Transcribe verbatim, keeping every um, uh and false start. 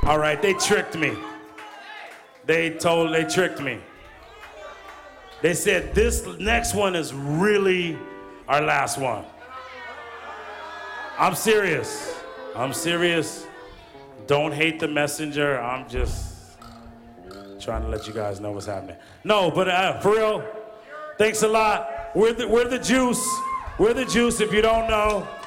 All right, they tricked me. They told, they tricked me. They said this next one is really our last one. I'm serious. I'm serious. Don't hate the messenger. I'm just trying to let you guys know what's happening. No, but uh, for real, thanks a lot. We're the, we're the juice. We're the juice if you don't know.